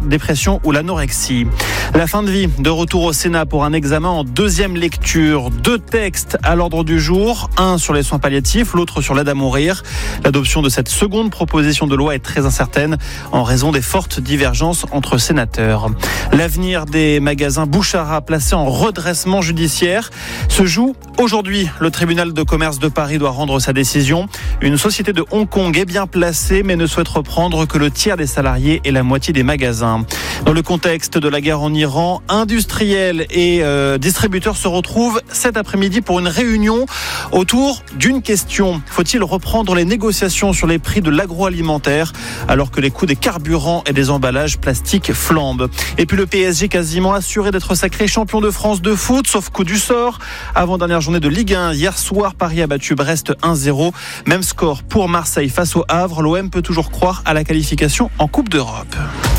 dépression ou l'anorexie. La fin de vie, de retour au Sénat pour un examen en deuxième lecture. 2 textes à l'ordre du jour, un sur les soins palliatifs, l'autre sur l'aide à mourir. L'adoption de cette seconde proposition de loi est très incertaine en raison des fortes divergences entre sénateurs. L'avenir des magasins Bouchara placés en redressement judiciaire se joue aujourd'hui. Le tribunal de commerce de Paris doit rendre sa décision. Une société de Hong Kong est bien placée mais ne souhaite reprendre que le tiers des salariés et la moitié des magasins. Dans le contexte de la guerre en Iran, industriels et distributeurs se retrouvent cet après-midi pour une réunion autour d'une question. Faut-il reprendre les négociations sur les prix de l'agroalimentaire alors que les coûts des carburants et des emballages plastiques flambent? Et puis le PSG quasiment assuré d'être sacré champion de France de foot, sauf coup du sort. Avant-dernière journée de Ligue 1, hier soir, Paris a battu Brest 1-0. Même score pour Marseille face au Havre. L'OM peut toujours croire à la qualification en Coupe d'Europe.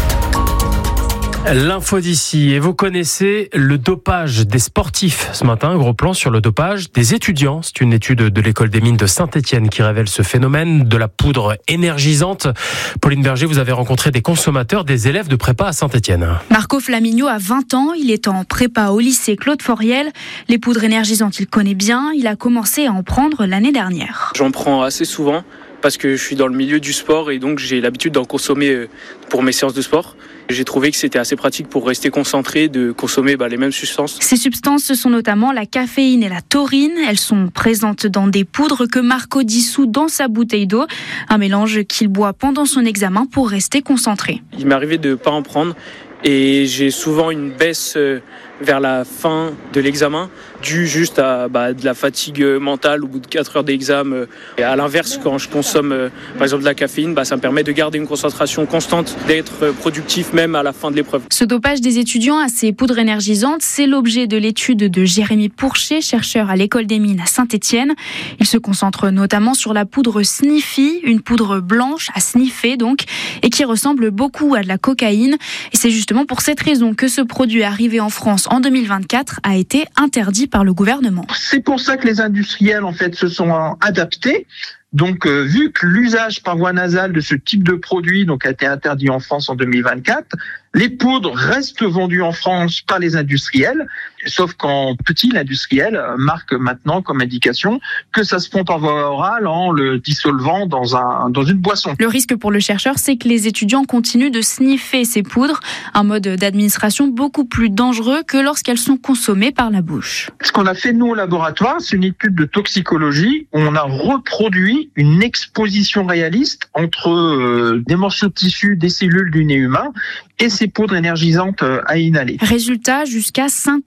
L'info d'ici, et vous connaissez le dopage des sportifs. Ce matin, gros plan sur le dopage des étudiants. C'est une étude de l'école des mines de Saint-Étienne qui révèle ce phénomène de la poudre énergisante. Pauline Berger, vous avez rencontré des consommateurs, des élèves de prépa à Saint-Étienne. Marco Flaminio a 20 ans, il est en prépa au lycée Claude Foriel. Les poudres énergisantes, il connaît bien, il a commencé à en prendre l'année dernière. J'en prends assez souvent parce que je suis dans le milieu du sport et donc j'ai l'habitude d'en consommer pour mes séances de sport. J'ai trouvé que c'était assez pratique pour rester concentré, de consommer les mêmes substances. Ces substances, ce sont notamment la caféine et la taurine. Elles sont présentes dans des poudres que Marco dissout dans sa bouteille d'eau. Un mélange qu'il boit pendant son examen pour rester concentré. Il m'est arrivé de ne pas en prendre et j'ai souvent une baisse vers la fin de l'examen due juste à de la fatigue mentale au bout de 4 heures d'examen. Et à l'inverse, quand je consomme par exemple de la caféine, ça me permet de garder une concentration constante, d'être productif même à la fin de l'épreuve. Ce dopage des étudiants à ces poudres énergisantes, c'est l'objet de l'étude de Jérémy Pourchet, chercheur à l'école des mines à Saint-Étienne. Il se concentre notamment sur la poudre Sniffy, une poudre blanche à sniffer donc, et qui ressemble beaucoup à de la cocaïne. Et c'est justement pour cette raison que ce produit arrivé en France en 2024 a été interdit par le gouvernement. C'est pour ça que les industriels se sont adaptés. Donc, vu que l'usage par voie nasale de ce type de produit a été interdit en France en 2024, les poudres restent vendues en France par les industriels, sauf qu'en petit, l'industriel marque maintenant comme indication que ça se pompe en voie orale en le dissolvant dans une boisson. Le risque pour le chercheur, c'est que les étudiants continuent de sniffer ces poudres, un mode d'administration beaucoup plus dangereux que lorsqu'elles sont consommées par la bouche. Ce qu'on a fait nous au laboratoire, c'est une étude de toxicologie où on a reproduit une exposition réaliste entre des morceaux de tissu, des cellules du nez humain et ces poudres énergisantes à inhaler. Résultat, jusqu'à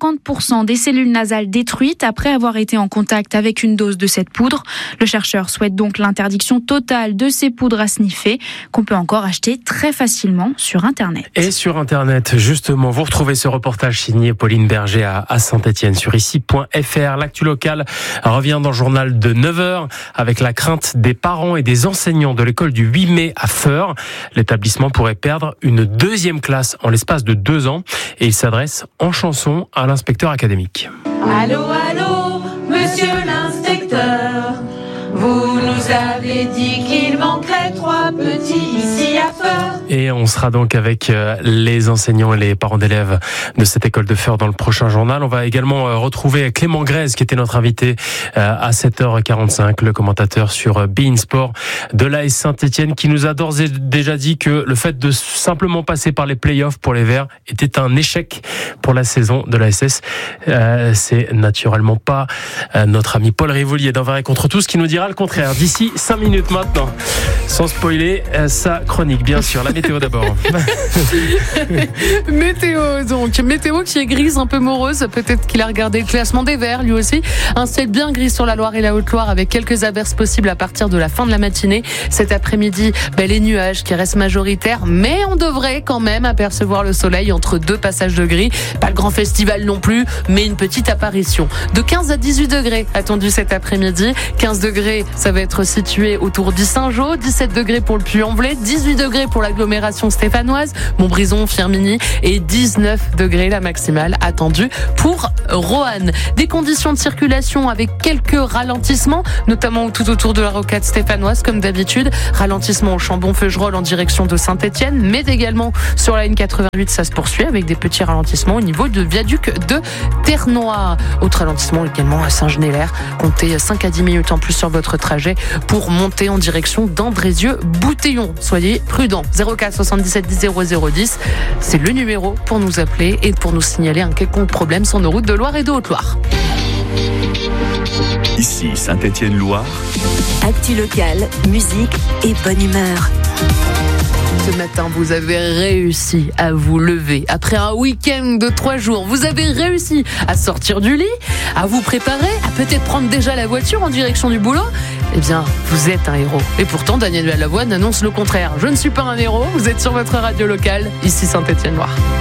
50% des cellules nasales détruites après avoir été en contact avec une dose de cette poudre. Le chercheur souhaite donc l'interdiction totale de ces poudres à sniffer qu'on peut encore acheter très facilement sur Internet. Et sur Internet, justement, vous retrouvez ce reportage signé Pauline Berger à Saint-Étienne sur ici.fr. L'actu locale revient dans le journal de 9h avec la crainte des parents et des enseignants de l'école du 8 mai à Feurs. L'établissement pourrait perdre une 2e classe en l'espace de 2 ans et il s'adresse en chanson à l'inspecteur académique. Allô, allô, monsieur l'inspecteur, vous nous avez dit qu'il manquerait 3 petits ici à Feurs. Et on sera donc avec les enseignants et les parents d'élèves de cette école de Feurs dans le prochain journal. On va également retrouver Clément Grèze qui était notre invité à 7h45, le commentateur sur beIN Sport de l'AS Saint-Étienne qui nous a d'ores et déjà dit que le fait de simplement passer par les playoffs pour les Verts était un échec pour la saison de l'ASS. C'est naturellement pas notre ami Paul Rivolier d'Envers et contre tous qui nous dira le contraire d'ici 5 minutes maintenant. Sans spoiler sa chronique, bien sûr. La météo d'abord. Météo, donc. Météo qui est grise, un peu morose. Peut-être qu'il a regardé le classement des Verts, lui aussi. Un ciel bien gris sur la Loire et la Haute-Loire avec quelques averses possibles à partir de la fin de la matinée. Cet après-midi, les nuages qui restent majoritaires, mais on devrait quand même apercevoir le soleil entre 2 passages de gris. Pas le grand festival non plus, mais une petite apparition. De 15 à 18 degrés attendu cet après-midi. 15 degrés, ça va être situé autour d'Issingeaux. 17 degrés pour le Puy-en-Velay. 18 degrés degrés pour l'agglomération stéphanoise, Montbrison, Firminy, et 19 degrés la maximale attendue pour Roanne. Des conditions de circulation avec quelques ralentissements, notamment tout autour de la rocade stéphanoise comme d'habitude. Ralentissement au Chambon-Feugerolles en direction de Saint-Étienne, mais également sur la N88, ça se poursuit avec des petits ralentissements au niveau de viaduc de Terre-Noire. Autre ralentissement également à Saint-Genélaire. Comptez 5 à 10 minutes en plus sur votre trajet pour monter en direction d'Andrézieux-Bouteillon. Soyez prudents. 04 77 10 0010, c'est le numéro pour nous appeler et pour nous signaler un quelconque problème sur nos routes de Loire et de Haute-Loire. Ici Saint-Étienne-Loire. Actu locale, musique et bonne humeur. Ce matin, vous avez réussi à vous lever. Après un week-end de 3 jours, vous avez réussi à sortir du lit, à vous préparer, à peut-être prendre déjà la voiture en direction du boulot. Eh bien, vous êtes un héros. Et pourtant, Daniel Balavoine annonce le contraire. Je ne suis pas un héros, vous êtes sur votre radio locale, ici Saint-Étienne-Loire.